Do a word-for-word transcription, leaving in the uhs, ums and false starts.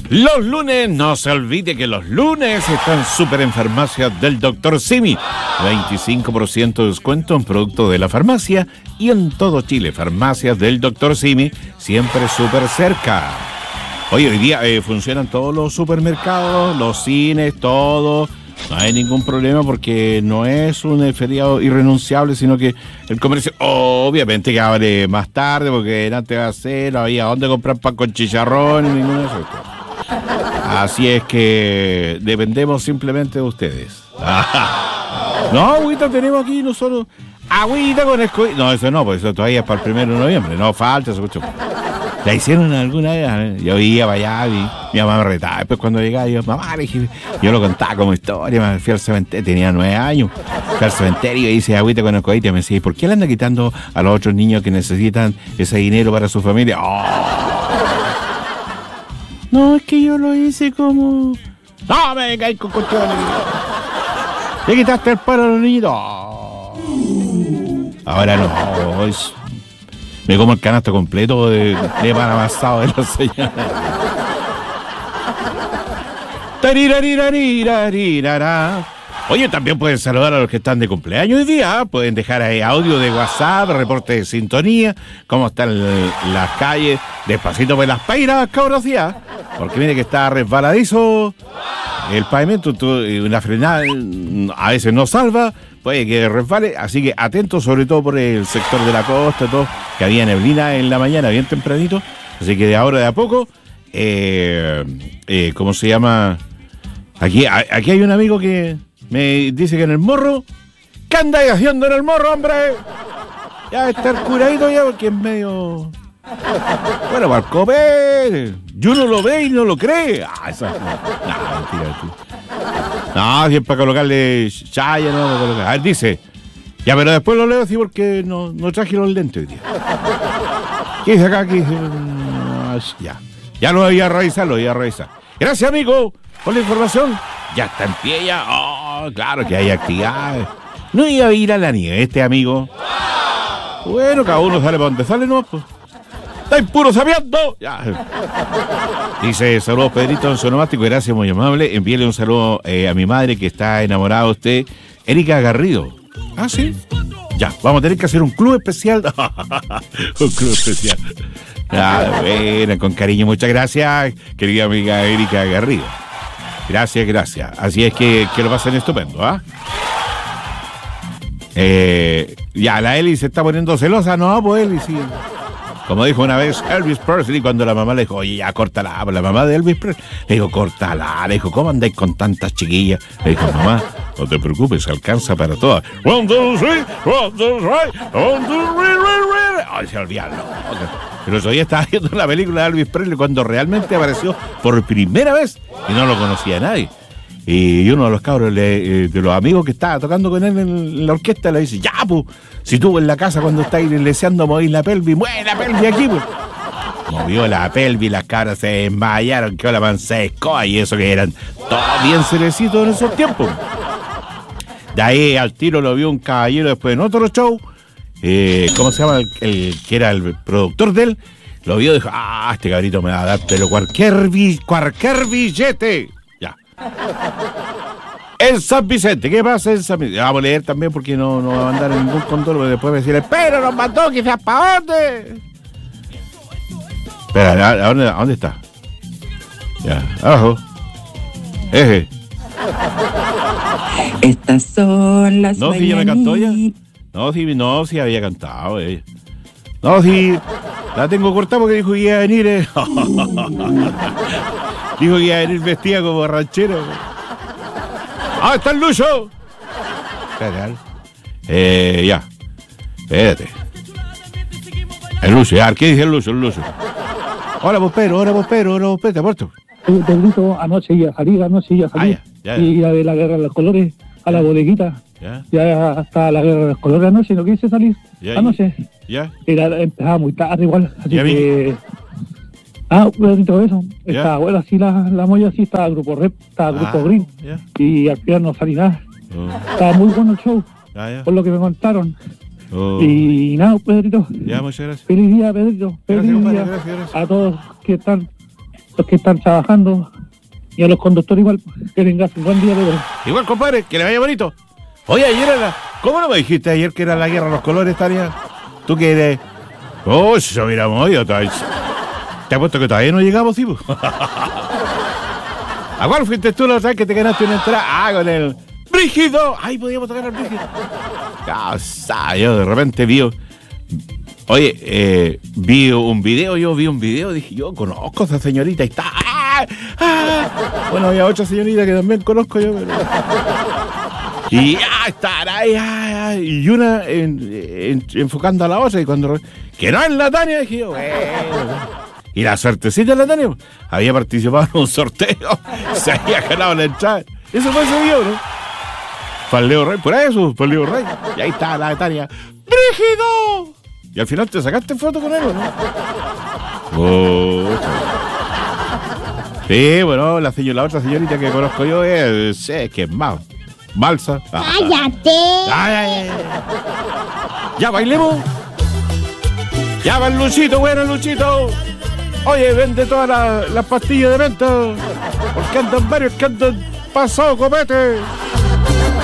Los lunes, no se olvide que los lunes están súper en farmacias del doctor Simi. veinticinco por ciento de descuento en productos de la farmacia y en todo Chile. Farmacias del doctor Simi, siempre súper cerca. Oye, hoy día eh, funcionan todos los supermercados, los cines, todo. No hay ningún problema porque no es un feriado irrenunciable, sino que el comercio, obviamente, que abre más tarde porque antes va a ser, no había dónde comprar pan con chicharrón y ninguna de esas cosas. Así es que dependemos simplemente de ustedes. No, agüita tenemos aquí nosotros. Agüita con escobillas. No, eso no, pues eso todavía es para el primero de noviembre. No falta, se escuchó. ¿La hicieron alguna vez? ¿Eh? Yo iba para allá, vi, mi mamá me retaba. Después cuando llegaba, yo, mamá, dije, yo lo contaba como historia, me fui al cementerio, tenía nueve años. Fui al cementerio y hice agüita con escobillas. Me decía, ¿por qué le anda quitando a los otros niños que necesitan ese dinero para su familia? ¡Oh! No, es que yo lo hice como... ¡No, me caí con cuestiones! ¿Le quitaste el paro a los niñitos? Oh. Ahora no, es... me como el canasto completo de, de pan amasado de la señora. Tarirarirarirarira. Oye, también pueden saludar a los que están de cumpleaños hoy día. Pueden dejar ahí audio de WhatsApp, reporte de sintonía, cómo están las calles. Despacito por las pairas, cabros, ya. Porque mire que está resbaladizo el pavimento, una frenada a veces no salva, puede que resbale, así que atentos sobre todo por el sector de la costa, todo, que había neblina en la mañana, bien tempranito, así que de ahora de a poco, eh, eh, ¿cómo se llama? Aquí, aquí hay un amigo que me dice que en el morro, ¿qué andáis haciendo en el morro, hombre? Ya está el curadito ya porque es medio... Bueno, para comer. Y uno lo ve y no lo cree. Ah, esa... No, mentira, tío. No, si es para colocarle chaya, no vamos a colocar. A ver, dice. Ya, pero después lo leo así porque no, no traje los lentes hoy día. ¿Qué dice acá? ¿Qué dice? Ya. Ya lo voy a revisar, lo voy a revisar. Gracias, amigo, por la información. Ya está en pie ya. Oh, claro que hay actividades. No iba a ir a la nieve este amigo. Bueno, cada uno sale para donde sale, ¿no? Pues. ¡Estáis puro sabiendo! Ya. Dice, saludos Pedrito en su nomástico, gracias, muy amable. Envíele un saludo eh, a mi madre que está enamorada de usted, Erika Garrido. Ah, sí. Ya, vamos a tener que hacer un club especial. Un club especial. Ah, bueno, con cariño, muchas gracias, querida amiga Erika Garrido. Gracias, gracias. Así es que, que lo pasen estupendo, ¿ah? Eh, ya, la Eli se está poniendo celosa, ¿no? Pues Eli, sí. Como dijo una vez Elvis Presley cuando la mamá le dijo, oye, ya, córtala, la mamá de Elvis Presley. Le dijo, córtala, le dijo, ¿cómo andáis con tantas chiquillas? Le dijo, mamá, no te preocupes, alcanza para todas. One, two, three, one, two, three, one, two, three, three. Ay, se olvidaron. Pero todavía estaba viendo la película de Elvis Presley cuando realmente apareció por primera vez y no lo conocía nadie. Y uno de los cabros, le, de los amigos que estaba tocando con él en la orquesta, le dice, ya, pues, si tú en la casa cuando estáis deseando mover la pelvis, mueve la pelvis aquí, pues. Movió la pelvis, las cabras se desmayaron, quedó la mansa escoba y eso que eran todos bien cerecitos en esos tiempos. De ahí al tiro lo vio un caballero después en otro show, eh, ¿cómo se llama? El, el que era el productor de él, lo vio y dijo, ah, este cabrito me va a dar, pero cualquier, cualquier billete. En San Vicente, ¿qué pasa en San Vicente? Vamos a leer también porque no, no va a mandar ningún condoro, porque después me decirle, pero nos mandó quizás para dónde. Espera, ¿a dónde, a dónde está? Ya, abajo. Eje. Estas son las No, si ya me cantó ya. No, si no, si había cantado ella. No, si la tengo cortada porque dijo que iba a venir. Eh. Dijo que iba a venir vestida como ranchero. ¡Ah, está el Lucho! Espérate, eh, ya. Espérate. El Lucho, ya, ¿qué dice el Lucho? El Lucho. Hola, Pospero, hola, Pospero, hola, Pospero, ¿te apuesto? Te grito, anoche iba a salir, anoche iba a salir. Ah, ya, ya, ya. Y ir a ver la guerra de los colores a la bodeguita. Ya. Ya hasta la guerra de los colores anoche, no quise salir. Ya, anoche. Ya. Era, empezaba muy tarde igual, así Ya, que... Ah, dentro de eso, ¿Ya? estaba bueno, así la, la molla, así estaba Grupo Rep, estaba Grupo Ah, Green, ya. y al final no salí nada. Oh. Estaba muy bueno el show, Ah, ya. por lo que me contaron. Oh. Y nada, Pedrito, Ya, muchas gracias. feliz día, Pedrito, feliz Gracias, compadre, día gracias, gracias. a todos que están los que están trabajando y a los conductores igual, que tengas un buen día de verdad. Igual, compadre, que le vaya bonito. Oye, ayer era... ¿Cómo no me dijiste ayer que era la guerra de los colores, Tania? ¿Tú qué eres? Oh, si hubiéramos ido, te apuesto que todavía no llegamos, sí. ¿A cuál fuiste tú la otra vez que te ganaste una entrada? Ah, con el Brígido. Ay, podíamos tocar al Brígido. Ah, yo de repente vi... Oye, eh, vi un video, yo vi un video, dije, yo conozco a esa señorita y está... ¡Ah! ¡Ah! Bueno, había otra señorita que también conozco yo, pero... Y ah, estar ahí, ay, ay, y una en, en, enfocando a la otra, y cuando... Que no es la Tania, dije yo, bueno... Y la suertecita de la Tania había participado en un sorteo, se había ganado la entrada. Eso fue ese video, ¿no? Para el Leo Rey, por eso, para el Leo Rey. Y ahí está la Tania. ¡Brígido! Y al final te sacaste foto con él, ¿no? Oh, sí, bueno, la, señora, la otra señorita que conozco yo es, sé que es más. Balsa. ¡Cállate! Ay, ay, ay. Ya bailemos. Ya va el Luchito, bueno, Luchito. Oye, vende todas las la pastillas de venta. Porque andan varios que andan pasado copete.